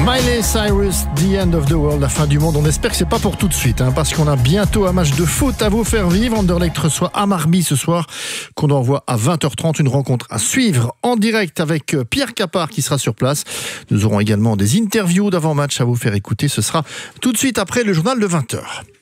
Miley Cyrus, The End of the World, la fin du monde. On espère que c'est pas pour tout de suite, parce qu'on a bientôt un match de foot à vous faire vivre. Anderlecht reçoit Hammarby ce soir, qu'on envoie à 20h30. Une rencontre à suivre en direct avec Pierre Capard qui sera sur place. Nous aurons également des interviews d'avant-match à vous faire écouter. Ce sera tout de suite après le journal de 20h.